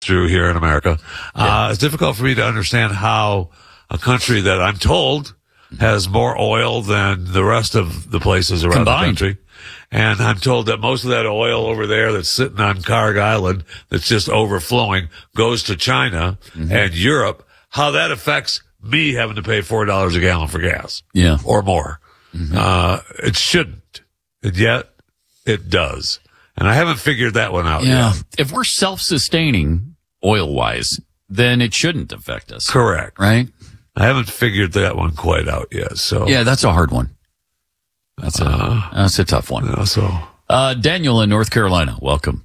true here in America. It's difficult for me to understand how a country that I'm told has more oil than the rest of the places around the country. And I'm told that most of that oil over there that's sitting on Karg Island, that's just overflowing, goes to China and Europe. How that affects me having to pay $4 a gallon for gas. Yeah. Or more. It shouldn't. And yet it does. And I haven't figured that one out yet. If we're self-sustaining oil-wise, then it shouldn't affect us. Correct. Right? I haven't figured that one quite out yet. So yeah, that's a hard one. That's a tough one. Daniel in North Carolina, welcome.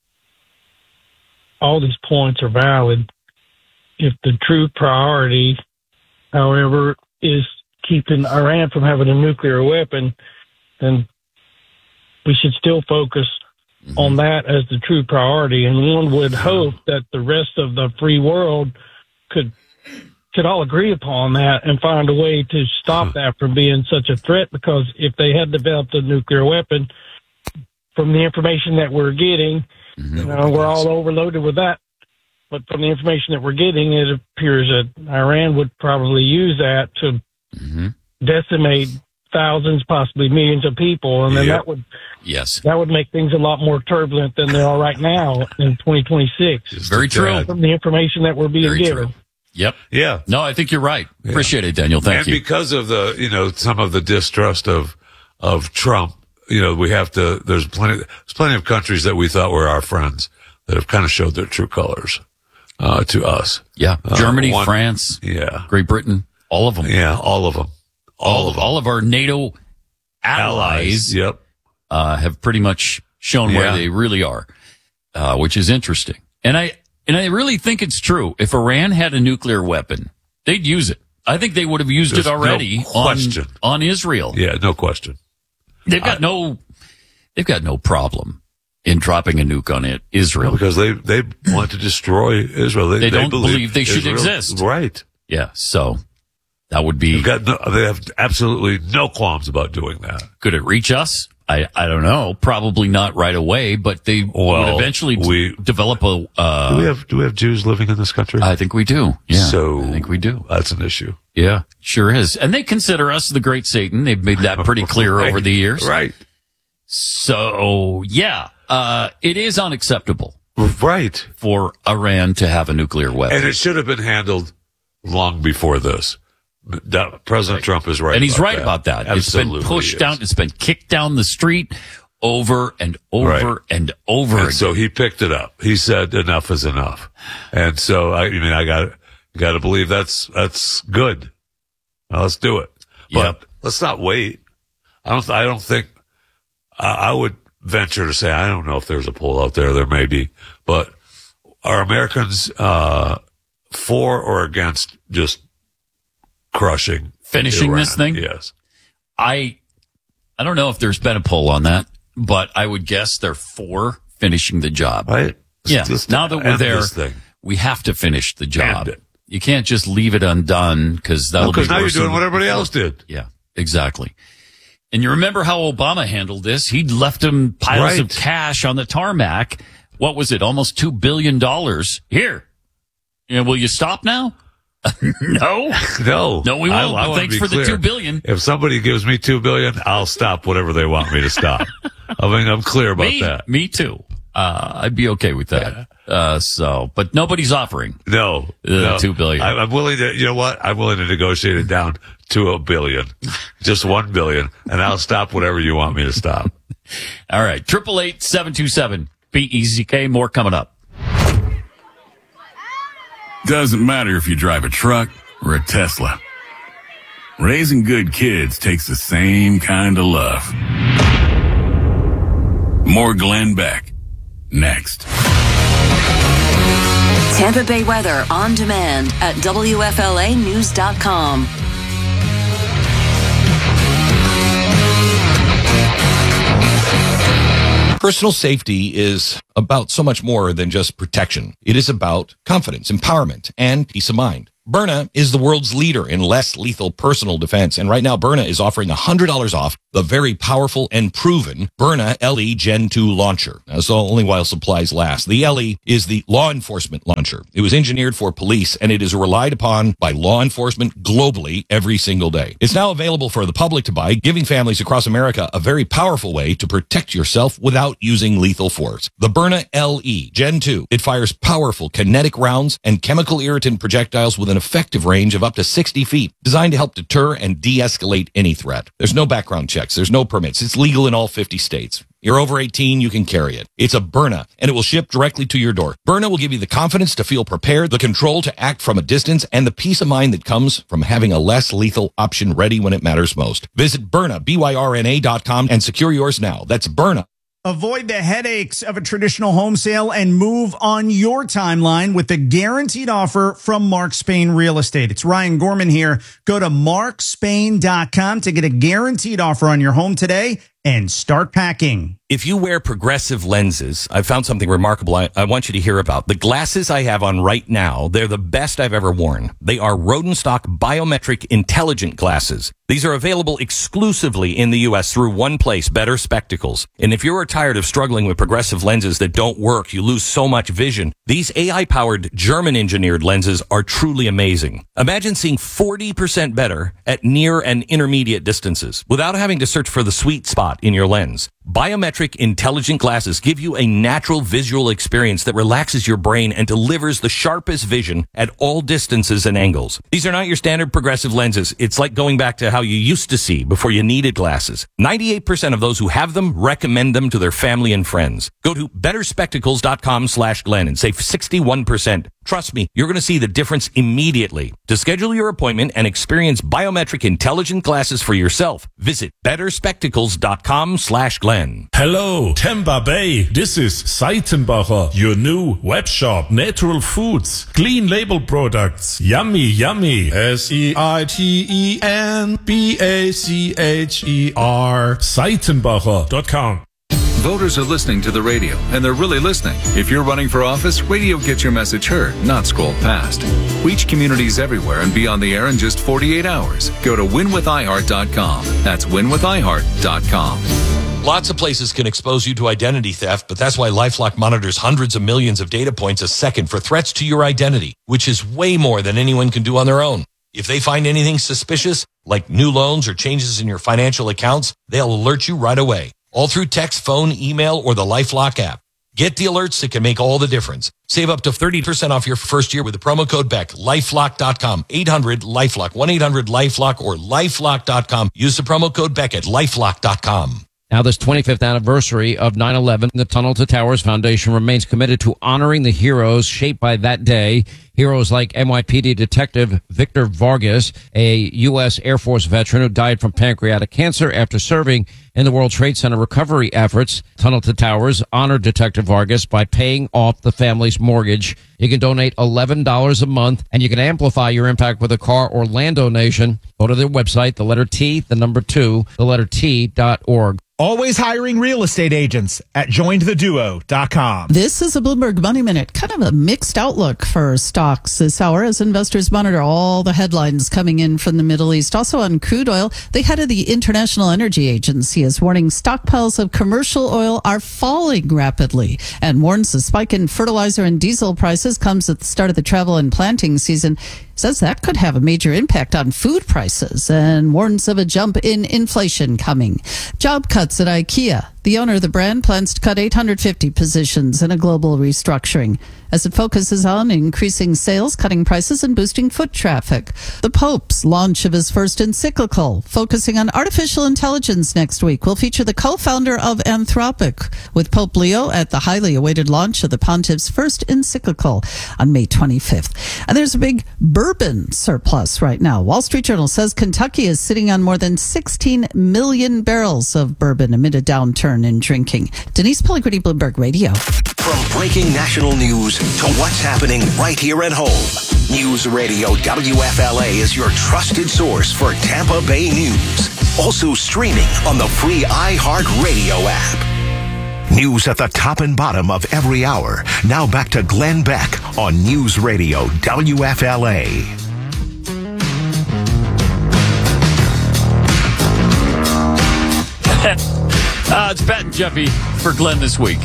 All these points are valid. If the true priority, however, is keeping Iran from having a nuclear weapon, then we should still focus on that as the true priority. And one would hope that the rest of the free world could all agree upon that and find a way to stop that from being such a threat, because if they had developed a nuclear weapon, from the information that we're getting, we're all overloaded with that. But from the information that we're getting, it appears that Iran would probably use that to decimate thousands, possibly millions of people. And then that would make things a lot more turbulent than they are right now in 2026. It's very true. From the information that we're being given. True. Yep. Yeah. No, I think you're right. Appreciate it, Daniel. Thank you. And because of the, some of the distrust of Trump, we have to, there's plenty of countries that we thought were our friends that have kind of showed their true colors, to us. Yeah. Germany, France. Yeah. Great Britain. All of them. Yeah. All of them. All of our NATO allies. Yep. Have pretty much shown where they really are, which is interesting. And I really think it's true. If Iran had a nuclear weapon, they'd use it. I think they would have used it already on Israel. Yeah, no question. They've got no problem in dropping a nuke on Israel. Because they want to destroy Israel. They don't believe they should Israel, exist. Right. Yeah, so that would be... They have absolutely no qualms about doing that. Could it reach us? I don't know. Probably not right away, but they would eventually develop a... Do we have Jews living in this country? I think we do. Yeah, so I think we do. That's an issue. Yeah, sure is. And they consider us the great Satan. They've made that pretty clear over the years. Right. So, it is unacceptable. Right. For Iran to have a nuclear weapon. And it should have been handled long before this. President Trump is right. And he's right about that. Absolutely. It's been pushed down. It's been kicked down the street over and over and over again. So he picked it up. He said enough is enough. And so, I got to believe that's good. Now let's do it. But let's not wait. I don't think, I would venture to say, I don't know if there's a poll out there. There may be, but are Americans, for or against just finishing this thing? Yes. I don't know if there's been a poll on that, but I would guess they're for finishing the job. Right. Now that we're there, we have to finish the job. You can't just leave it undone because that'll be worse. Because now you're doing what everybody else did. Yeah, exactly. And you remember how Obama handled this? He'd left him piles of cash on the tarmac. What was it? Almost $2 billion. Here. Will you stop now? No, we won't. Thanks for the $2 billion. If somebody gives me $2 billion, I'll stop whatever they want me to stop. I'm clear about that. Me too. I'd be okay with that. But nobody's offering. No. $2 billion. I'm willing to. You know what? I'm willing to negotiate it down to $1 billion, just $1 billion, and I'll stop whatever you want me to stop. All right. 888-727-BEZK. More coming up. Doesn't matter if you drive a truck or a Tesla. Raising good kids takes the same kind of love. More Glenn Beck. Next. Tampa Bay weather on demand at WFLAnews.com. Personal safety is about so much more than just protection. It is about confidence, empowerment, and peace of mind. Byrna is the world's leader in less lethal personal defense. And right now, Byrna is offering $100 off the very powerful and proven Byrna LE Gen 2 launcher. That's only while supplies last. The LE is the law enforcement launcher. It was engineered for police, and it is relied upon by law enforcement globally every single day. It's now available for the public to buy, giving families across America a very powerful way to protect yourself without using lethal force. The Byrna LE Gen 2. It fires powerful kinetic rounds and chemical irritant projectiles with an effective range of up to 60 feet, designed to help deter and de-escalate any threat. There's no background checks. There's no permits. It's legal in all 50 states. You're over 18, you can carry it. It's a Byrna, and it will ship directly to your door. Byrna will give you the confidence to feel prepared, the control to act from a distance, and the peace of mind that comes from having a less lethal option ready when it matters most. Visit Byrna, BYRNA.com, and secure yours now. That's Byrna. Avoid the headaches of a traditional home sale and move on your timeline with the guaranteed offer from Mark Spain Real Estate. It's Ryan Gorman here. Go to markspain.com to get a guaranteed offer on your home today and start packing. If you wear progressive lenses, I found something remarkable I want you to hear about. The glasses I have on right now, they're the best I've ever worn. They are Rodenstock Biometric Intelligent glasses. These are available exclusively in the U.S. through one place, Better Spectacles. And if you're tired of struggling with progressive lenses that don't work, you lose so much vision, these AI-powered German-engineered lenses are truly amazing. Imagine seeing 40% better at near and intermediate distances without having to search for the sweet spot in your lens. Biometric intelligent glasses give you a natural visual experience that relaxes your brain and delivers the sharpest vision at all distances and angles. These are not your standard progressive lenses. It's like going back to how you used to see before you needed glasses. 98% of those who have them recommend them to their family and friends. Go to betterspectacles.com/Glenn and save 61%. Trust me, you're going to see the difference immediately. To schedule your appointment and experience biometric intelligent glasses for yourself, visit betterspectacles.com/Glenn. Hello, Tampa Bay. This is Seitenbacher, your new web shop. Natural foods, clean label products, yummy, yummy. SEITENBACHER. Seitenbacher.com. Voters are listening to the radio, and they're really listening. If you're running for office, radio gets your message heard, not scrolled past. Reach communities everywhere and be on the air in just 48 hours. Go to winwithiheart.com. That's winwithiheart.com. Lots of places can expose you to identity theft, but that's why LifeLock monitors hundreds of millions of data points a second for threats to your identity, which is way more than anyone can do on their own. If they find anything suspicious, like new loans or changes in your financial accounts, they'll alert you right away. All through text, phone, email, or the LifeLock app. Get the alerts that can make all the difference. Save up to 30% off your first year with the promo code BECK. LifeLock.com. 800-LifeLock. 1-800-LifeLock or LifeLock.com. Use the promo code BECK at LifeLock.com. Now, this 25th anniversary of 9/11, the Tunnel to Towers Foundation remains committed to honoring the heroes shaped by that day. Heroes like NYPD Detective Victor Vargas, a U.S. Air Force veteran who died from pancreatic cancer after serving in the World Trade Center recovery efforts. Tunnel to Towers honored Detective Vargas by paying off the family's mortgage. You can donate $11 a month, and you can amplify your impact with a car or land donation. Go to their website, the letter T, the number 2, the letter T.org. Always hiring real estate agents at jointheduo.com. This is a Bloomberg Money Minute. Kind of a mixed outlook for stocks this hour as investors monitor all the headlines coming in from the Middle East. Also on crude oil, the head of the International Energy Agency is warning stockpiles of commercial oil are falling rapidly and warns the spike in fertilizer and diesel prices comes at the start of the travel and planting season. Says that could have a major impact on food prices and warns of a jump in inflation coming. Job cuts at IKEA. The owner of the brand plans to cut 850 positions in a global restructuring as it focuses on increasing sales, cutting prices, and boosting foot traffic. The Pope's launch of his first encyclical, focusing on artificial intelligence next week, will feature the co-founder of Anthropic, with Pope Leo at the highly awaited launch of the Pontiff's first encyclical on May 25th. And there's a big bourbon surplus right now. Wall Street Journal says Kentucky is sitting on more than 16 million barrels of bourbon amid a downturn in drinking. Denise Pellegrini, Bloomberg Radio. From breaking national news to what's happening right here at home, News Radio WFLA is your trusted source for Tampa Bay news. Also streaming on the free iHeartRadio app. News at the top and bottom of every hour. Now back to Glenn Beck on News Radio WFLA. It's Pat and Jeffy for Glenn this week.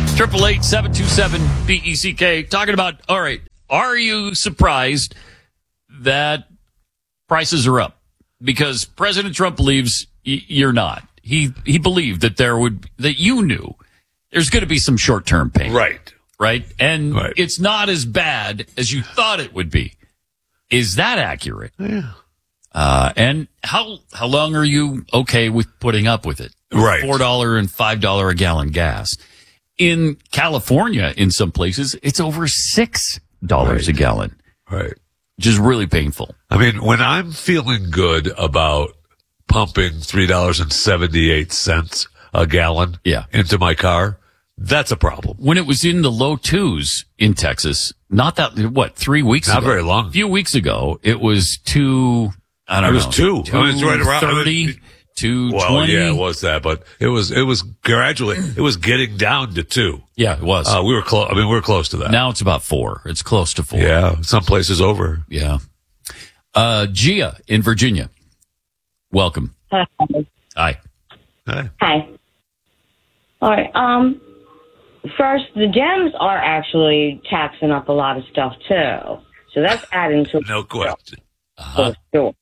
888-727-BECK. Talking about, all right, are you surprised that prices are up? Because President Trump believes you're not. He believed that that you knew there's going to be some short-term pain. Right. And it's not as bad as you thought it would be. Is that accurate? Yeah. And how long are you okay with putting up with it? Right. $4 and $5 a gallon gas. In California, in some places, it's over $6 a gallon. Right. Which is really painful. I mean, when I'm feeling good about pumping $3.78 a gallon into my car, that's a problem. When it was in the low twos in Texas, not that, 3 weeks ago? Not very long. A few weeks ago, it was $2. I don't know. It was $2. I mean, it's right around 30, $2.20. Well, yeah, it was that, but it was gradually, it was getting down to $2. Yeah, it was. We were close. I mean, we're close to that. Now it's about $4. It's close to $4. Yeah, some places over. Yeah. Gia in Virginia. Welcome. Hi. Hi. Hi. All right. First, the Dems are actually taxing up a lot of stuff too, so that's adding to no question. Sure.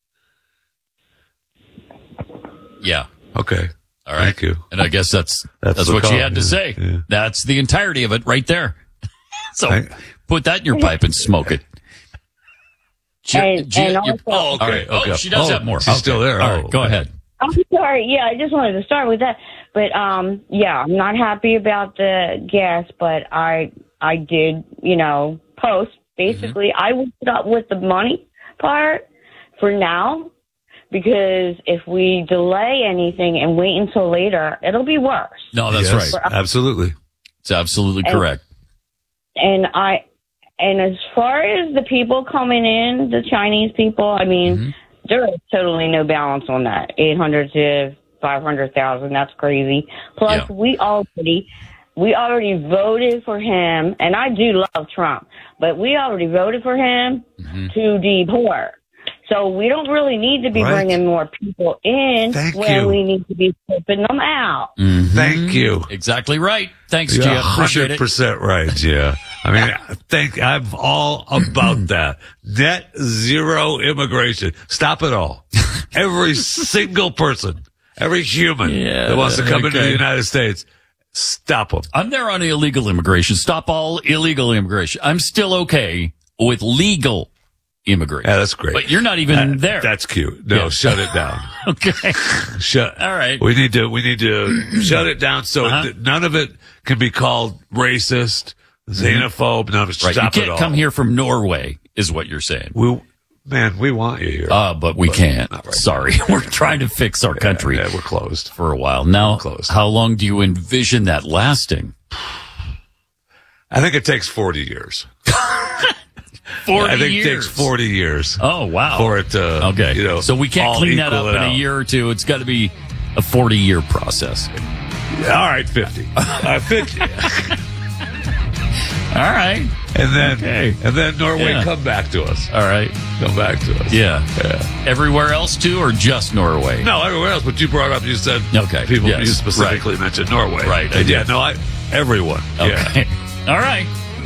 Yeah. Okay. All right. Thank you. And I guess that's what she had to say. Yeah. That's the entirety of it right there. So put that in your pipe and smoke it. And also, okay. She does have more. She's still there. All right, go ahead. I'm sorry. Yeah, I just wanted to start with that. But I'm not happy about the gas, but I did, post. Basically, I would put up with the money part for now, because if we delay anything and wait until later, it'll be worse. No, that's right. Absolutely. It's absolutely correct. And as far as the people coming in, the Chinese people, I mean, there is totally no balance on that. 800 to 500,000. That's crazy. Plus, we already voted for him, and I do love Trump, but we already voted for him to deport. So we don't really need to be bringing more people in we need to be flipping them out. Thank you. Exactly right. Thanks, Gia. Appreciate it. 100% right, Gia. I mean, I'm all about that. Net zero immigration. Stop it all. Every single person, every human that wants to come into the United States, stop them. I'm there on illegal immigration. Stop all illegal immigration. I'm still okay with legal immigration. Yeah, that's great. But you're not even there. That's cute. No, shut it down. Okay. All right. We need to shut it down so that none of it can be called racist, xenophobe. None of it. Stop You it can't all. come here from Norway, is what you're saying. We want you here. But we can't. Right. Sorry. We're trying to fix our country. Yeah, we're closed for a while. Now, how long do you envision that lasting? I think it takes 40 years. 40 I think years. it takes 40 years. Oh, wow. For it to, so we can't clean that up in a year or two. It's got to be a 40-year process. All right, 50. 50. All right. And then Norway come back to us. All right. Come back to us. Yeah. Everywhere else too, or just Norway? No, everywhere else. But you brought up, you said people, you specifically mentioned Norway. Right. And everyone. Okay. Yeah. All right.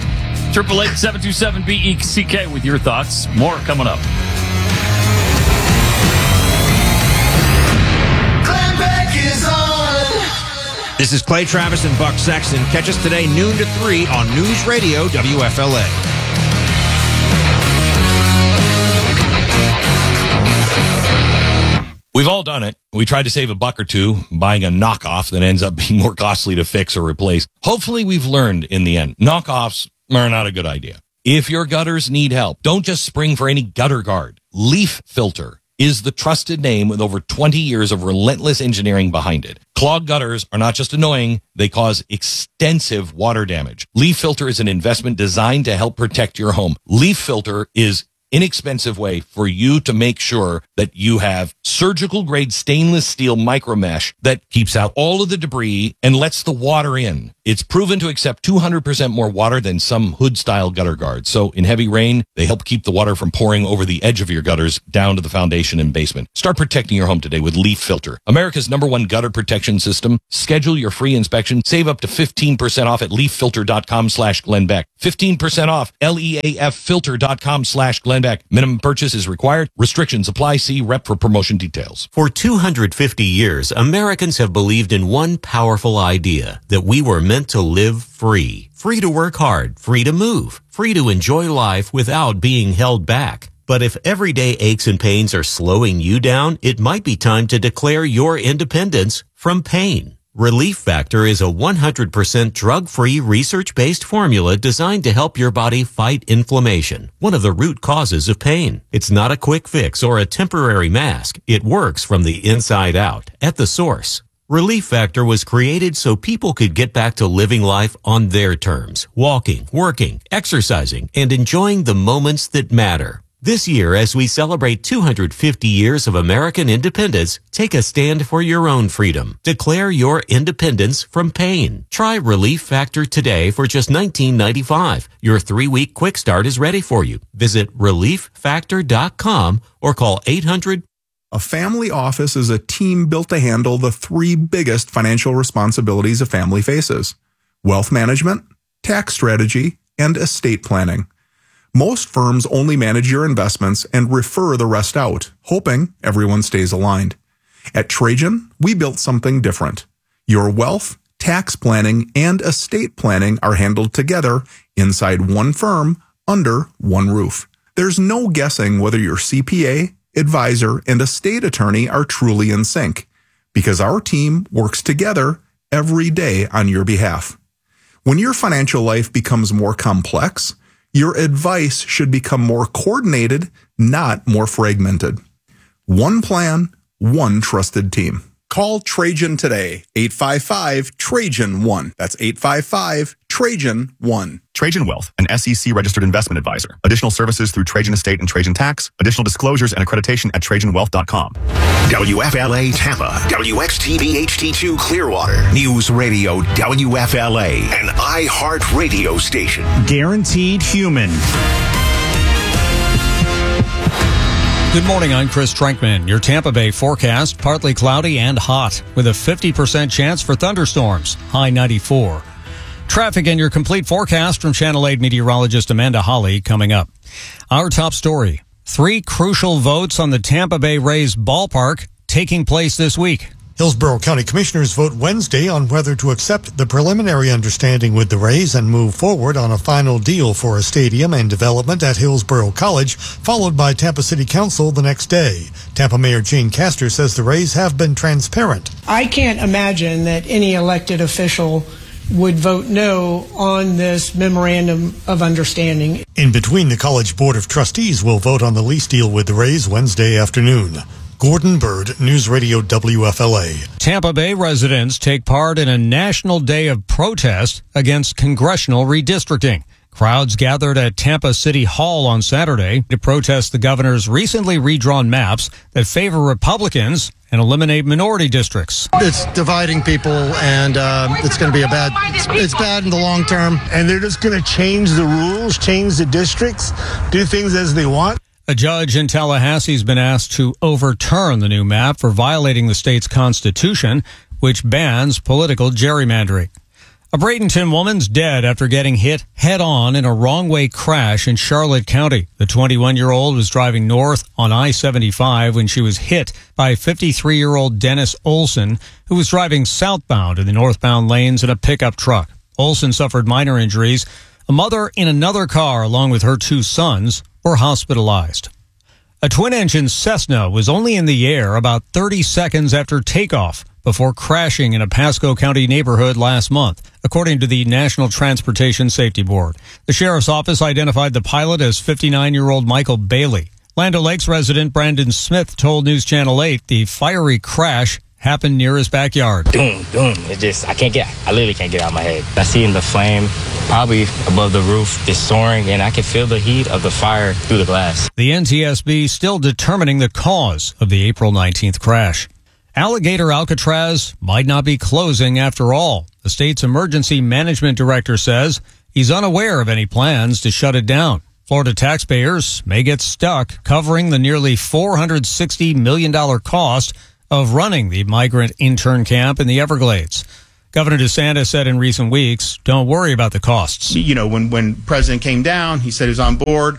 888-727-BECK with your thoughts. More coming up. Glenn Beck is on. This is Clay Travis and Buck Sexton. Catch us today noon to 3 on News Radio WFLA. We've all done it. We tried to save a buck or two buying a knockoff that ends up being more costly to fix or replace. Hopefully we've learned in the end. Knockoffs are not a good idea. If your gutters need help, don't just spring for any gutter guard. Leaf Filter is the trusted name with over 20 years of relentless engineering behind it. Clogged gutters are not just annoying, they cause extensive water damage. Leaf Filter is an investment designed to help protect your home. Leaf Filter is inexpensive way for you to make sure that you have surgical grade stainless steel micro mesh that keeps out all of the debris and lets the water in. It's proven to accept 200% more water than some hood style gutter guards. So in heavy rain, they help keep the water from pouring over the edge of your gutters down to the foundation and basement. Start protecting your home today with Leaf Filter, America's #1 gutter protection system. Schedule your free inspection. Save up to 15% off at leaffilter.com/Glenn Beck. 15% off leaffilter.com/Glenn Beck. Minimum purchase is required. Restrictions apply. See rep for promotion details. For 250 years, Americans have believed in one powerful idea, that we were meant to live free. Free to work hard, free to move, free to enjoy life without being held back. But if everyday aches and pains are slowing you down, it might be time to declare your independence from pain. Relief Factor is a 100% drug-free, research-based formula designed to help your body fight inflammation, one of the root causes of pain. It's not a quick fix or a temporary mask. It works from the inside out, at the source. Relief Factor was created so people could get back to living life on their terms, walking, working, exercising, and enjoying the moments that matter. This year, as we celebrate 250 years of American independence, take a stand for your own freedom. Declare your independence from pain. Try Relief Factor today for just $19.95. Your 3-week quick start is ready for you. Visit relieffactor.com or call 800. A family office is a team built to handle the 3 biggest financial responsibilities a family faces: wealth management, tax strategy, and estate planning. Most firms only manage your investments and refer the rest out, hoping everyone stays aligned. At Trajan, we built something different. Your wealth, tax planning, and estate planning are handled together inside one firm under one roof. There's no guessing whether your CPA, advisor, and estate attorney are truly in sync, because our team works together every day on your behalf. When your financial life becomes more complex, your advice should become more coordinated, not more fragmented. One plan, one trusted team. Call Trajan today, 855-TRAJAN-1. That's 855-TRAJAN-1. Trajan Wealth, an SEC-registered investment advisor. Additional services through Trajan Estate and Trajan Tax. Additional disclosures and accreditation at TrajanWealth.com. WFLA Tampa, WXTV HD2 Clearwater, News Radio WFLA, an iHeart radio station. Guaranteed human. Good morning, I'm Chris Trankman. Your Tampa Bay forecast, partly cloudy and hot, with a 50% chance for thunderstorms, high 94. Traffic and your complete forecast from Channel 8 meteorologist Amanda Holly coming up. Our top story, 3 crucial votes on the Tampa Bay Rays ballpark taking place this week. Hillsborough County Commissioners vote Wednesday on whether to accept the preliminary understanding with the Rays and move forward on a final deal for a stadium and development at Hillsborough College, followed by Tampa City Council the next day. Tampa Mayor Jane Castor says the Rays have been transparent. I can't imagine that any elected official would vote no on this memorandum of understanding. In between, the College Board of Trustees will vote on the lease deal with the Rays Wednesday afternoon. Gordon Bird, News Radio WFLA. Tampa Bay residents take part in a national day of protest against congressional redistricting. Crowds gathered at Tampa City Hall on Saturday to protest the governor's recently redrawn maps that favor Republicans and eliminate minority districts. It's dividing people, and it's going to be it's bad in the long term. And they're just going to change the rules, change the districts, do things as they want. A judge in Tallahassee has been asked to overturn the new map for violating the state's constitution, which bans political gerrymandering. A Bradenton woman's dead after getting hit head-on in a wrong-way crash in Charlotte County. The 21-year-old was driving north on I-75 when she was hit by 53-year-old Dennis Olson, who was driving southbound in the northbound lanes in a pickup truck. Olson suffered minor injuries. A mother in another car, along with her 2 sons, were hospitalized. A twin-engine Cessna was only in the air about 30 seconds after takeoff before crashing in a Pasco County neighborhood last month, according to the National Transportation Safety Board. The sheriff's office identified the pilot as 59-year-old Michael Bailey. Land O'Lakes resident Brandon Smith told News Channel 8 the fiery crash happened near his backyard. Doom. I literally can't get out of my head. I see the flame probably above the roof, just soaring, and I can feel the heat of the fire through the glass. The NTSB still determining the cause of the April 19th crash. Alligator Alcatraz might not be closing after all. The state's emergency management director says he's unaware of any plans to shut it down. Florida taxpayers may get stuck covering the nearly $460 million cost of running the migrant intern camp in the Everglades. Governor DeSantis said in recent weeks, don't worry about the costs. When President came down, he said he was on board.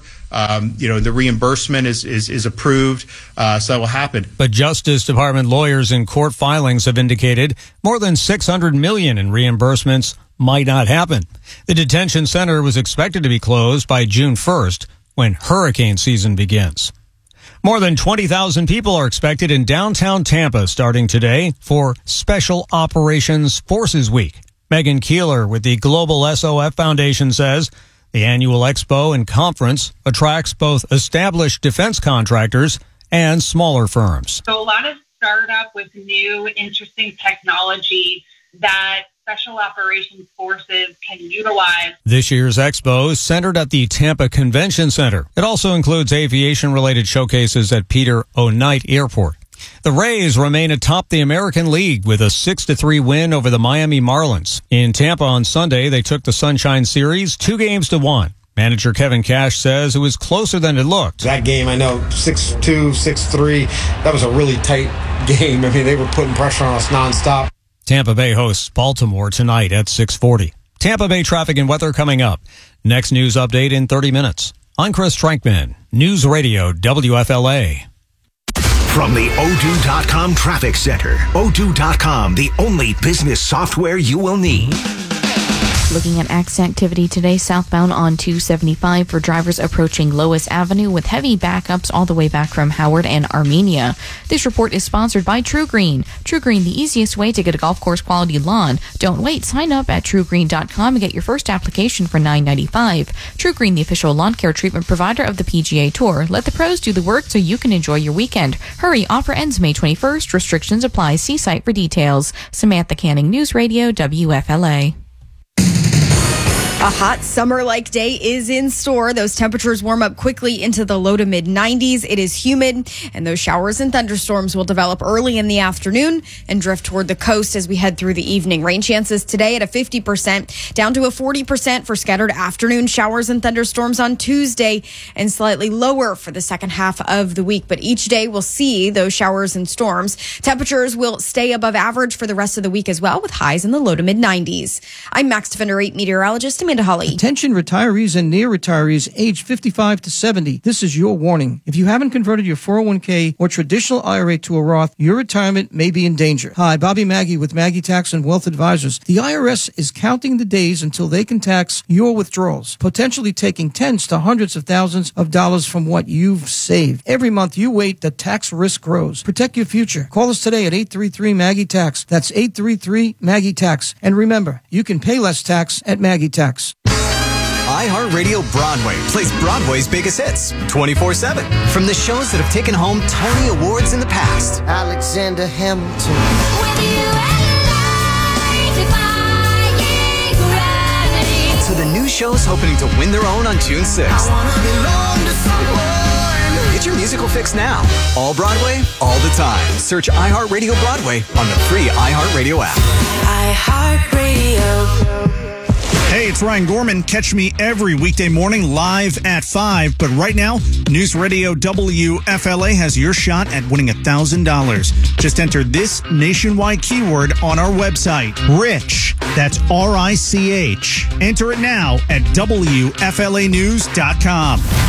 The reimbursement is approved, so that will happen. But Justice Department lawyers in court filings have indicated more than $600 million in reimbursements might not happen. The detention center was expected to be closed by June 1st when hurricane season begins. More than 20,000 people are expected in downtown Tampa starting today for Special Operations Forces Week. Megan Keeler with the Global SOF Foundation says the annual expo and conference attracts both established defense contractors and smaller firms. So a lot of startup with new, interesting technology that Special Operations Forces can utilize. This year's expo is centered at the Tampa Convention Center. It also includes aviation-related showcases at Peter O. Knight Airport. The Rays remain atop the American League with a 6-3 win over the Miami Marlins. In Tampa on Sunday, they took the Sunshine Series 2-1. Manager Kevin Cash says it was closer than it looked. That game, I know, 6-2, 6-3, that was a really tight game. I mean, they were putting pressure on us nonstop. Tampa Bay hosts Baltimore tonight at 6:40. Tampa Bay traffic and weather coming up. Next news update in 30 minutes. I'm Chris Trankman, News Radio WFLA. From the Odoo.com Traffic Center, Odoo.com, the only business software you will need. Looking at accident activity today, southbound on 275 for drivers approaching Lois Avenue with heavy backups all the way back from Howard and Armenia. This report is sponsored by True Green. True Green, the easiest way to get a golf course quality lawn. Don't wait. Sign up at TrueGreen.com and get your first application for $9.95. True Green, the official lawn care treatment provider of the PGA Tour. Let the pros do the work so you can enjoy your weekend. Hurry, offer ends May 21st. Restrictions apply. See site for details. Samantha Canning, News Radio, WFLA. A hot summer-like day is in store. Those temperatures warm up quickly into the low to mid-90s. It is humid, and those showers and thunderstorms will develop early in the afternoon and drift toward the coast as we head through the evening. Rain chances today at a 50%, down to a 40% for scattered afternoon showers and thunderstorms on Tuesday, and slightly lower for the second half of the week. But each day we'll see those showers and storms. Temperatures will stay above average for the rest of the week as well, with highs in the low to mid-90s. I'm Max Defender 8 meteorologist Amanda Holly. Attention retirees and near retirees aged 55 to 70. This is your warning. If you haven't converted your 401k or traditional IRA to a Roth, your retirement may be in danger. Hi, Bobby Maggie with Maggie Tax and Wealth Advisors. The IRS is counting the days until they can tax your withdrawals, potentially taking tens to hundreds of thousands of dollars from what you've saved. Every month you wait, the tax risk grows. Protect your future. Call us today at 833-MAGGIE-TAX. That's 833-MAGGIE-TAX. And remember, you can pay less tax at Maggie Tax. iHeartRadio Broadway plays Broadway's biggest hits 24/7. From the shows that have taken home Tony Awards in the past. Alexander Hamilton. To the new shows hoping to win their own on June 6th. Get your musical fix now. All Broadway, all the time. Search iHeartRadio Broadway on the free iHeartRadio app. iHeartRadio. Hey, it's Ryan Gorman. Catch me every weekday morning live at 5. But right now, News Radio WFLA has your shot at winning $1,000. Just enter this nationwide keyword on our website, RICH. That's RICH. Enter it now at WFLAnews.com.